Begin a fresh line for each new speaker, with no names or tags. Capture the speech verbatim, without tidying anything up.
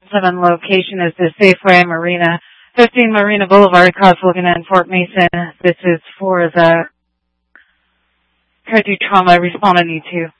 seven location is the Safeway Marina, fifteen Marina Boulevard, Crossville, and Fort Mason. This is for the cardiac trauma respondent E two.